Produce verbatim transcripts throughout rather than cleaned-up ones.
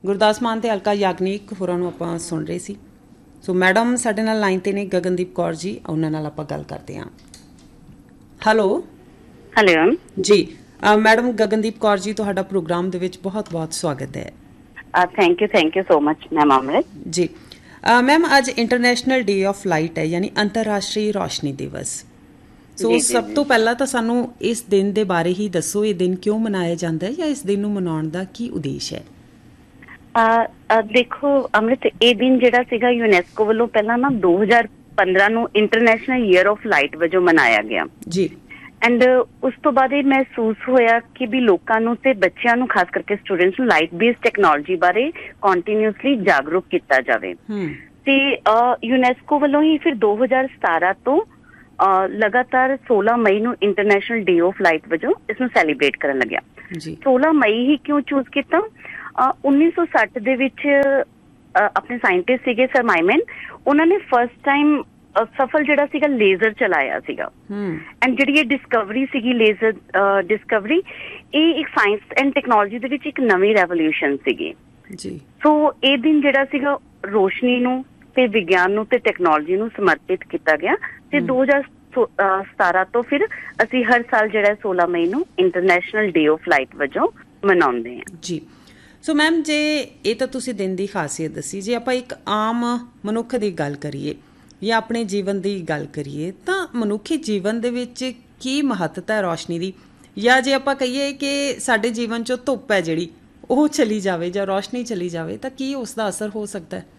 ਗੁਰਦਾਸ ਮਾਨ ਤੇ ਹਲਕਾ ਯਾਗਨਿਕ ਹੋਰਾਂ ਨੂੰ ਆਪਾਂ ਸੁਣ ਰਹੇ ਸੀ। ਸੋ ਮੈਡਮ ਸਾਡੇ ਨਾਲ ਲਾਈਨ ਤੇ ਨੇ ਗਗਨਦੀਪ ਕੌਰ ਜੀ, ਉਹਨਾਂ ਨਾਲ ਆਪਾਂ ਗੱਲ ਕਰਦੇ ਹਾਂ। ਹੈਲੋ ਹੈਲੋ ਜੀ ਮੈਡਮ ਗਗਨਦੀਪ ਕੌਰ ਜੀ, ਤੁਹਾਡਾ ਪ੍ਰੋਗਰਾਮ ਦੇ ਵਿੱਚ ਬਹੁਤ ਬਹੁਤ ਸਵਾਗਤ ਹੈ। Thank you thank you so much ma'am ਅਮਰਿਤ ਜੀ। ਮੈਮ ਅੱਜ ਇੰਟਰਨੈਸ਼ਨਲ ਡੇ ਆਫ ਲਾਈਟ ਹੈ, ਯਾਨੀ ਅੰਤਰਰਾਸ਼ਟਰੀ ਰੋਸ਼ਨੀ ਦਿਵਸ। ਸੋ ਸਭ ਤੋਂ ਪਹਿਲਾਂ ਤਾਂ ਸਾਨੂੰ ਇਸ ਦਿਨ ਦੇ ਬਾਰੇ ਹੀ ਦੱਸੋ, ਇਹ ਦਿਨ ਕਿਉਂ ਮਨਾਇਆ ਜਾਂਦਾ ਹੈ ਜਾਂ ਇਸ ਦਿਨ ਨੂੰ ਮਨਾਉਣ ਦਾ ਕੀ ਉਦੇਸ਼ ਹੈ? uh, uh, ਦੇਖੋ ਅਮਰਿਤ, ਇਹ ਦਿਨ ਜਿਹੜਾ ਸੀਗਾ ਯੂਨੈਸਕੋ ਵੱਲੋਂ ਪਹਿਲਾਂ ਨਾ ਦੋ ਹਜ਼ਾਰ ਪੰਦਰਾਂ ਨੂੰ ਇੰਟਰਨੈਸ਼ਨਲ ਈਅਰ ਆਫ ਲਾਈਟ ਵਜੋਂ ਮਨਾਇਆ ਗਿਆ ਜੀ। ਐਂਡ ਉਸ ਤੋਂ ਬਾਅਦ ਇਹ ਮਹਿਸੂਸ ਹੋਇਆ ਕਿ ਵੀ ਲੋਕਾਂ ਨੂੰ ਤੇ ਬੱਚਿਆਂ ਨੂੰ, ਖਾਸ ਕਰਕੇ ਸਟੂਡੈਂਟਸ ਨੂੰ ਲਾਈਟ ਬੇਸਡ ਟੈਕਨੋਲੋਜੀ ਬਾਰੇ ਕੰਟੀਨਿਊਸਲੀ ਜਾਗਰੂਕ ਕੀਤਾ ਜਾਵੇ। ਤੇ ਯੂਨੈਸਕੋ ਵੱਲੋਂ ਹੀ ਫਿਰ ਦੋ ਹਜ਼ਾਰ ਸਤਾਰਾਂ ਤੋਂ ਲਗਾਤਾਰ ਸੋਲਾਂ ਮਈ ਨੂੰ ਇੰਟਰਨੈਸ਼ਨਲ ਡੇ ਆਫ ਲਾਈਟ ਵਜੋਂ ਇਸ ਨੂੰ ਸੈਲੀਬ੍ਰੇਟ ਕਰਨ ਲੱਗਿਆ। ਸੋਲਾਂ ਮਈ ਹੀ ਕਿਉਂ ਚੂਜ਼ ਕੀਤਾ? ਉੱਨੀ ਸੌ ਸੱਠ ਦੇ ਵਿੱਚ ਆਪਣੇ ਸਾਇੰਟਿਸਟ ਸੀਗੇ ਸਰ ਮਾਈਮਨ, ਉਹਨਾਂ ਨੇ ਫਸਟ ਟਾਈਮ ਸਫਲ ਜਿਹੜਾ ਸੀਗਾ ਲੇਜ਼ਰ ਚਲਾਇਆ ਸੀਗਾ। ਐਂਡ ਜਿਹੜੀ ਇਹ ਡਿਸਕਵਰੀ ਸੀਗੀ ਲੇਜ਼ਰ ਡਿਸਕਵਰੀ, ਇਹ ਇੱਕ ਸਾਇੰਸ ਐਂਡ ਟੈਕਨੋਲੋਜੀ ਦੇ ਵਿੱਚ ਇੱਕ ਨਵੀਂ ਰੈਵੋਲਿਊਸ਼ਨ ਸੀਗੀ। ਸੋ ਇਹ ਦਿਨ ਜਿਹੜਾ ਸੀਗਾ ਰੋਸ਼ਨੀ ਨੂੰ ਤੇ ਵਿਗਿਆਨ ਨੂੰ ਤੇ ਟੈਕਨੋਲੋਜੀ ਨੂੰ ਸਮਰਪਿਤ ਕੀਤਾ ਗਿਆ। ਤੇ ਦੋ ਹਜ਼ਾਰ ਸਤਾਰਾਂ ਤੋਂ ਫਿਰ ਅਸੀਂ ਹਰ ਸਾਲ ਜਿਹੜਾ ਸੋਲਾਂ ਮਈ ਨੂੰ ਇੰਟਰਨੈਸ਼ਨਲ ਡੇ ਆਫ ਲਾਈਟ ਵਜੋਂ ਮਨਾਉਂਦੇ ਹਾਂ ਜੀ। ਸੋ ਮੈਮ, ਜੇ ਇਹ ਤਾਂ ਤੁਸੀਂ ਦਿਨ ਦੀ ਖਾਸੀਅਤ ਦੱਸੀ, ਜੇ ਆਪਾਂ ਇੱਕ ਆਮ ਮਨੁੱਖ ਦੀ ਗੱਲ ਕਰੀਏ ਜਾਂ ਆਪਣੇ ਜੀਵਨ ਦੀ ਗੱਲ ਕਰੀਏ ਤਾਂ ਮਨੁੱਖੀ ਜੀਵਨ ਦੇ ਵਿੱਚ ਕੀ ਮਹੱਤਤਾ ਹੈ ਰੋਸ਼ਨੀ ਦੀ? ਜਾਂ ਜੇ ਆਪਾਂ ਕਹੀਏ ਕਿ ਸਾਡੇ ਜੀਵਨ 'ਚੋਂ ਧੁੱਪ ਹੈ ਜਿਹੜੀ ਉਹ ਚਲੀ ਜਾਵੇ ਜਾਂ ਰੋਸ਼ਨੀ ਚਲੀ ਜਾਵੇ ਤਾਂ ਕੀ ਉਸ ਦਾ ਅਸਰ ਹੋ ਸਕਦਾ ਹੈ?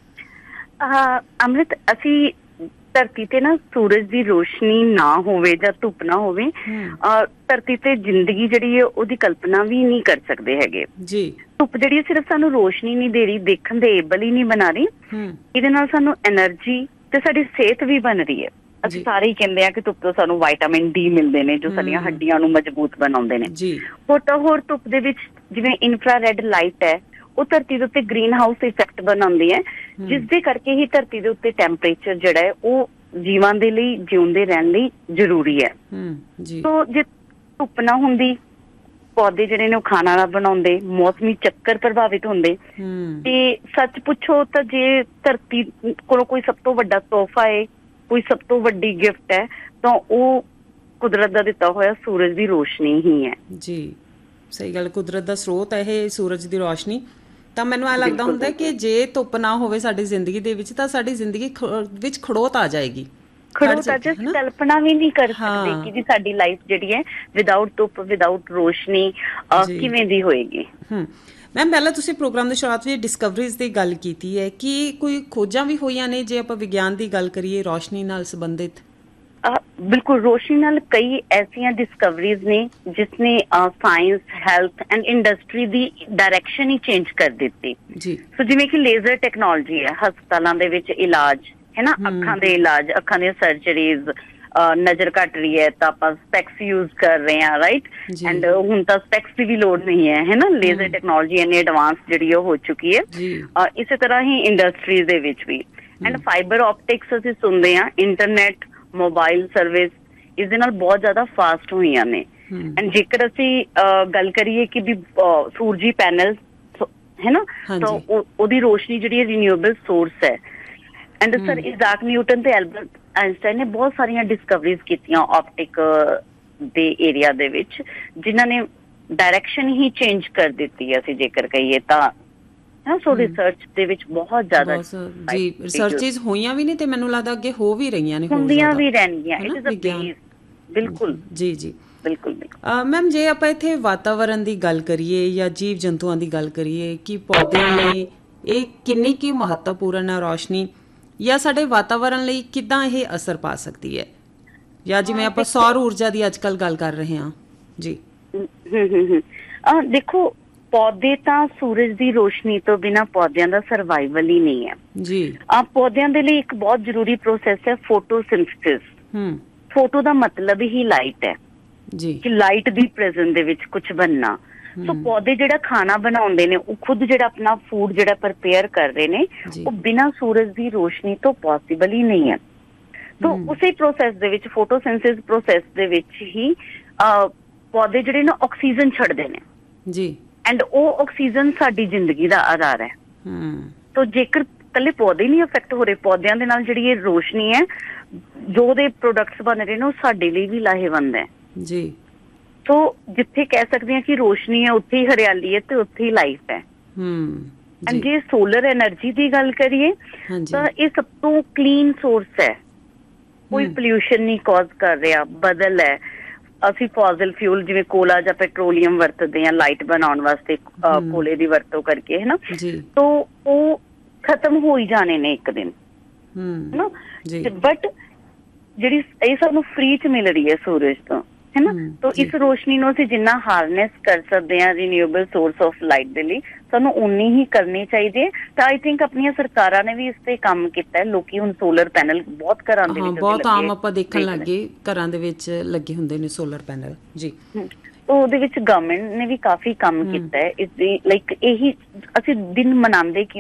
ਅੰਮ੍ਰਿਤ, ਅਸੀਂ ਧਰਤੀ ਤੇ ਨਾ ਸੂਰਜ ਦੀ ਰੋਸ਼ਨੀ ਨਾ ਹੋਵੇ ਜਾਂ ਧੁੱਪ ਨਾ ਹੋਵੇ, ਧਰਤੀ ਤੇ ਜ਼ਿੰਦਗੀ ਜਿਹੜੀ ਹੈ ਉਹਦੀ ਕਲਪਨਾ ਵੀ ਨਹੀਂ ਕਰ ਸਕਦੇ ਹੈਗੇ ਜੀ। ਧੁੱਪ ਜਿਹੜੀ ਹੈ ਸਿਰਫ ਸਾਨੂੰ ਰੋਸ਼ਨੀ ਨਹੀਂ ਦੇ ਰਹੀ, ਦੇਖਣ ਦੇ ਏਬਲ ਹੀ ਨਹੀਂ ਬਣਾ ਰਹੀ, ਇਹਦੇ ਨਾਲ ਸਾਨੂੰ ਐਨਰਜੀ ਤੇ ਸਾਡੀ ਸਿਹਤ ਵੀ ਬਣ ਰਹੀ ਹੈ। ਅਸੀਂ ਸਾਰੇ ਹੀ ਕਹਿੰਦੇ ਆ ਕਿ ਧੁੱਪ ਤੋਂ ਸਾਨੂੰ ਵਿਟਾਮਿਨ ਡੀ ਮਿਲਦੇ ਨੇ ਜੋ ਸਾਡੀਆਂ ਹੱਡੀਆਂ ਨੂੰ ਮਜ਼ਬੂਤ ਬਣਾਉਂਦੇ ਨੇ। ਹੋਰ ਤਾਂ ਹੋਰ ਧੁੱਪ ਦੇ ਵਿੱਚ ਜਿਵੇਂ ਇਨਫਰਾਰੈਡ ਲਾਈਟ ਹੈ, ਉਹ ਧਰਤੀ ਦੇ ਉੱਤੇ ਗ੍ਰੀਨ ਹਾਊਸ ਇਫੈਕਟ ਬਣਾਉਂਦੀ ਹੈ, ਜਿਸ ਦੇ ਕਰਕੇ ਹੀ ਧਰਤੀ ਦੇ ਉੱਤੇ ਟੈਂਪਰੇਚਰ ਜਿਹੜਾ ਹੈ ਉਹ ਜੀਵਾਂ ਦੇ ਲਈ, ਜਿਉਂਦੇ ਰਹਿਣ ਲਈ ਜ਼ਰੂਰੀ ਹੈ। ਸੋ ਜੇ ਧੁੱਪ ਨਾ ਹੁੰਦੀ, ਪੌਦੇ ਜਿਹੜੇ ਨੇ ਉਹ ਖਾਣਾ ਨਾ ਬਣਾਉਂਦੇ, ਮੌਸਮੀ ਚੱਕਰ ਪ੍ਰਭਾਵਿਤ ਹੁੰਦੇ। ਤੇ ਸੱਚ ਪੁੱਛੋ ਤਾਂ ਜੇ ਧਰਤੀ ਕੋਲੋਂ ਕੋਈ ਸਭ ਤੋਂ ਵੱਡਾ ਤੋਹਫਾ ਹੈ, ਕੋਈ ਸਭ ਤੋਂ ਵੱਡੀ ਗਿਫਟ ਹੈ, ਤਾਂ ਉਹ ਕੁਦਰਤ ਦਾ ਦਿੱਤਾ ਹੋਇਆ ਸੂਰਜ ਦੀ ਰੋਸ਼ਨੀ ਹੀ ਹੈ ਜੀ। ਸਹੀ ਗੱਲ, ਕੁਦਰਤ ਦਾ ਸਰੋਤ ਹੈ ਇਹ ਸੂਰਜ ਦੀ ਰੋਸ਼ਨੀ। ਤਾਂ ਮੈਨੂੰ ਐਂ ਲੱਗਦਾ ਹੁੰਦਾ ਕਿ ਜੇ ਧੁੱਪ ਨਾ ਹੋਵੇ ਸਾਡੀ ਜ਼ਿੰਦਗੀ ਦੇ ਵਿੱਚ ਤਾਂ ਸਾਡੀ ਜ਼ਿੰਦਗੀ ਵਿੱਚ ਖੜੋਤ ਆ ਜਾਏਗੀ। ਖੜੋਤ ਆ ਜਾਏ, ਕਲਪਨਾ ਵੀ ਨਹੀਂ ਕਰ ਸਕਦੇ ਕਿ ਜੀ ਸਾਡੀ ਲਾਈਫ ਜਿਹੜੀ ਹੈ ਵਿਦਆਊਟ ਧੁੱਪ, ਵਿਦਆਊਟ ਰੋਸ਼ਨੀ ਕਿਵੇਂ ਦੀ ਹੋਏਗੀ। ਮੈਮ, ਪਹਿਲਾਂ ਤੁਸੀਂ ਪ੍ਰੋਗਰਾਮ ਦੀ ਸ਼ੁਰੂਆਤ ਵਿੱਚ ਡਿਸਕਵਰੀਜ਼ ਦੀ ਗੱਲ ਕੀਤੀ ਹੈ, ਕਿ ਕੋਈ ਖੋਜਾਂ ਵੀ ਹੋਈਆਂ ਨੇ ਜੇ ਆਪਾਂ ਵਿਗਿਆਨ ਦੀ ਗੱਲ ਕਰੀਏ ਰੋਸ਼ਨੀ ਨਾਲ ਸੰਬੰਧਿਤ? ਬਿਲਕੁਲ, ਰੋਸ਼ਨੀ ਨਾਲ ਕਈ ਐਸੀਆਂ ਡਿਸਕਵਰੀਜ਼ ਨੇ ਜਿਸ ਨੇ science, health and industry the direction he change ਕਰ ਦਿੱਤੀ ਜੀ। ਸੋ ਜਿਵੇਂ ਕਿ ਲੇਜ਼ਰ ਟੈਕਨੋਲੋਜੀ ਹੈ, ਹਸਪਤਾਲਾਂ ਦੇ ਵਿੱਚ ਇਲਾਜ ਹੈ ਨਾ, ਅੱਖਾਂ ਦੇ ਇਲਾਜ, ਅੱਖਾਂ ਦੀਆਂ ਸਰਜਰੀਜ਼, ਨਜ਼ਰ ਘੱਟ ਰਹੀ ਹੈ ਤਾਂ ਆਪਾਂ ਸਪੈਕਸ ਯੂਜ਼ ਕਰ ਰਹੇ ਹਾਂ, ਰਾਈਟ। ਐਂਡ ਹੁਣ ਤਾਂ ਸਪੈਕਸ ਦੀ ਵੀ ਲੋੜ ਨਹੀਂ ਹੈ, ਹੈ ਨਾ, ਲੇਜ਼ਰ ਟੈਕਨੋਲੋਜੀ ਇੰਨੀ ਐਡਵਾਂਸ ਜਿਹੜੀ ਉਹ ਹੋ ਚੁੱਕੀ ਹੈ। ਇਸੇ ਤਰ੍ਹਾਂ ਹੀ ਇੰਡਸਟਰੀਜ਼ ਦੇ ਵਿੱਚ ਵੀ। ਐਂਡ ਫਾਈਬਰ ਆਪਟਿਕਸ ਅਸੀਂ ਸੁਣਦੇ ਹਾਂ, ਇੰਟਰਨੈਟ, ਮੋਬਾਈਲ ਸਰਵਿਸ ਇਸਦੇ ਨਾਲ ਬਹੁਤ ਜ਼ਿਆਦਾ ਫਾਸਟ ਹੋਈਆਂ ਨੇ। ਐਂਡ ਜੇਕਰ ਅਸੀਂ ਗੱਲ ਕਰੀਏ ਕਿ ਵੀ ਸੂਰਜੀ ਪੈਨਲ ਹੈ ਨਾ, ਤਾਂ ਉਹਦੀ ਰੋਸ਼ਨੀ ਜਿਹੜੀ ਹੈ ਰੀਨਿਊਏਬਲ ਸੋਰਸ ਹੈ। ਐਂਡ ਸਰ ਇਜ਼ਾਕ ਨਿਊਟਨ ਤੇ ਐਲਬਰਟ ਆਇਨਸਟਾਈਨ ਨੇ ਬਹੁਤ ਸਾਰੀਆਂ ਡਿਸਕਵਰੀਜ਼ ਕੀਤੀਆਂ ਆਪਟਿਕ ਦੇ ਏਰੀਆ ਦੇ ਵਿੱਚ, ਜਿਨ੍ਹਾਂ ਨੇ ਡਾਇਰੈਕਸ਼ਨ ਹੀ ਚੇਂਜ ਕਰ ਦਿੱਤੀ ਹੈ ਅਸੀਂ ਜੇਕਰ ਕਹੀਏ ਤਾਂ। ਸੋ ਰਿਸਰਚ ਦੇ ਵਿੱਚ ਬਹੁਤ ਜ਼ਿਆਦਾ ਜੀ ਰਿਸਰਚਿਸ ਹੋਈਆਂ ਵੀ ਨੇ ਤੇ ਮੈਨੂੰ ਲੱਗਦਾ ਅੱਗੇ ਹੋ ਵੀ ਰਹੀਆਂ ਨੇ, ਹੁੰਦੀਆਂ ਵੀ ਰਹਿਣਗੀਆਂ। It is a base. ਬਿਲਕੁਲ ਜੀ ਜੀ ਬਿਲਕੁਲ। ਮੈਮ, ਜੇ ਆਪਾਂ ਇੱਥੇ ਵਾਤਾਵਰਨ ਦੀ ਗੱਲ ਕਰੀਏ ਜਾਂ ਜੀਵ ਜੰਤੂਆਂ ਦੀ ਗੱਲ ਕਰੀਏ ਕਿ ਪੌਦਿਆਂ ਲਈ ਇਹ ਕਿੰਨੀ ਕੀ ਮਹੱਤਵਪੂਰਨ ਹੈ ਰੋਸ਼ਨੀ, ਜਾਂ ਸਾਡੇ ਵਾਤਾਵਰਨ ਲਈ ਕਿੱਦਾਂ ਇਹ ਅਸਰ ਪਾ ਸਕਦੀ ਹੈ? ਜਾਂ ਜਿਵੇਂ ਆਪਾਂ ਸੌਰ ਊਰਜਾ ਦੀ ਅੱਜ ਕੱਲ੍ਹ ਗੱਲ ਕਰ ਰਹੇ ਹਾਂ ਜੀ। ਦੇਖੋ, ਪੌਦੇ ਤਾਂ ਸੂਰਜ ਦੀ ਰੋਸ਼ਨੀ ਤੋਂ ਬਿਨਾਂ ਪੌਦਿਆਂ ਦਾ ਸਰਵਾਈਵਲ ਹੀ ਨਹੀਂ ਹੈ ਜੀ। ਆ ਪੌਦਿਆਂ ਦੇ ਲਈ ਇੱਕ ਬਹੁਤ ਜ਼ਰੂਰੀ ਪ੍ਰੋਸੈਸ ਹੈ ਫੋਟੋਸਿੰਥੇਸਿਸ। ਫੋਟੋ ਦਾ ਮਤਲਬ ਹੀ ਲਾਈਟ ਹੈ ਜੀ, ਕਿ ਲਾਈਟ ਦੀ ਪ੍ਰੈਜ਼ੈਂਸ ਦੇ ਵਿੱਚ ਕੁਝ ਬਣਨਾ। ਸੋ ਪੌਦੇ ਜਿਹੜਾ ਖਾਣਾ ਬਣਾਉਂਦੇ ਨੇ, ਉਹ ਖੁਦ ਜਿਹੜਾ ਆਪਣਾ ਫੂਡ ਜਿਹੜਾ ਪ੍ਰਪੇਅਰ ਕਰ ਰਹੇ ਨੇ, ਉਹ ਬਿਨਾਂ ਸੂਰਜ ਦੀ ਰੋਸ਼ਨੀ ਤੋਂ ਪੋਸੀਬਲ ਹੀ ਨਹੀਂ ਹੈ। ਤਾਂ ਉਸੇ ਪ੍ਰੋਸੈਸ ਦੇ ਵਿੱਚ, ਫੋਟੋਸਿੰਥੇਸਿਸ ਪ੍ਰੋਸੈਸ ਦੇ ਵਿੱਚ ਹੀ ਪੌਦੇ ਜਿਹੜੇ ਨਾ ਆਕਸੀਜਨ ਛੱਡਦੇ ਨੇ ਜੀ। ਐਂਡ ਉਹ ਆਕਸੀਜਨ ਸਾਡੀ ਜ਼ਿੰਦਗੀ ਦਾ ਆਧਾਰ ਹੈ। ਤੋ ਜੇਕਰ ਇਕੱਲੇ ਪੌਦੇ ਨਹੀਂ ਅਫੈਕਟ ਹੋ ਰਹੇ, ਪੌਦਿਆਂ ਦੇ ਨਾਲ ਜਿਹੜੀ ਇਹ ਰੋਸ਼ਨੀ ਹੈ ਜੋ ਉਹਦੇ ਪ੍ਰੋਡਕਟਸ ਬਣ ਰਹੇ ਨੇ ਉਹ ਸਾਡੇ ਲਈ ਵੀ ਲਾਹੇਵੰਦ ਹੈ ਜੀ। ਸੋ ਜਿੱਥੇ ਕਹਿ ਸਕਦੇ ਹਾਂ ਕਿ ਰੋਸ਼ਨੀ ਹੈ ਉੱਥੇ ਹੀ ਹਰਿਆਲੀ ਹੈ ਤੇ ਉੱਥੇ ਹੀ ਲਾਈਫ ਹੈ। ਹਮ ਐਂਡ ਜੇ ਸੋਲਰ ਐਨਰਜੀ ਦੀ ਗੱਲ ਕਰੀਏ ਤਾਂ ਇਹ ਸਭ ਤੋਂ ਕਲੀਨ ਸੋਰਸ ਹੈ, ਕੋਈ ਪੋਲਿਊਸ਼ਨ ਨਹੀਂ ਕਾਜ਼ ਕਰ ਰਿਹਾ। ਬਦਲ ਹੈ, ਅਸੀਂ ਫੋਸਲ ਫਿਊਲ ਜਿਵੇਂ ਕੋਲਾ ਜਾਂ ਪੈਟਰੋਲੀਅਮ ਵਰਤਦੇ ਹਾਂ ਲਾਈਟ ਬਣਾਉਣ ਵਾਸਤੇ, ਕੋਲੇ ਦੀ ਵਰਤੋਂ ਕਰਕੇ, ਹੈ ਨਾ, ਤੋ ਉਹ ਖਤਮ ਹੋ ਹੀ ਜਾਣੇ ਨੇ ਇੱਕ ਦਿਨ, ਹੈ ਨਾ। ਬਟ ਜਿਹੜੀ ਇਹ ਸਾਨੂੰ ਫ੍ਰੀ ਚ ਮਿਲ ਰਹੀ ਹੈ ਸੂਰਜ ਤੋਂ, ਹੈ ਨਾ, ਤੋ ਇਸ ਰੋਸ਼ਨੀ ਨੂੰ ਅਸੀਂ ਜਿੰਨਾ ਹਾਰਨੈਸ ਕਰ ਸਕਦੇ ਹਾਂ ਰੀਨਿਊਏਬਲ ਸੋਰਸ ਆਫ ਲਾਈਟ ਦੇ ਲਈ, ਸਾਨੂੰ ਉਨੀ ਹੀ ਕਰਨੀ ਚਾਹੀਦੀ ਹੈ। ਤਾਂ ਆਈ ਥਿੰਕ ਆਪਣੀਆਂ ਸਰਕਾਰਾਂ ਨੇ ਵੀ ਇਸ ਤੇ ਕੰਮ ਕੀਤਾ ਹੈ। ਲੋਕੀ ਹੁਣ ਸੋਲਰ ਪੈਨਲ ਬਹੁਤ ਘਰਾਂ ਦੇ ਵਿੱਚ ਬਹੁਤ ਆਮ ਆਪਾਂ ਦੇਖਣ ਲੱਗ ਗਏ, ਘਰਾਂ ਦੇ ਵਿੱਚ ਲੱਗੇ ਹੁੰਦੇ ਨੇ ਸੋਲਰ ਪੈਨਲ ਜੀ। ਉਹਦੇ ਵਿੱਚ ਗਵਰਨਮੈਂਟ ਨੇ ਵੀ ਕਾਫੀ ਕੰਮ ਕੀਤਾ ਹੈ ਇਸ ਦੀ, ਲਾਈਕ ਇਹੀ ਅਸੀਂ ਦਿਨ ਮਨਾਉਂਦੇ ਕਿਉਂ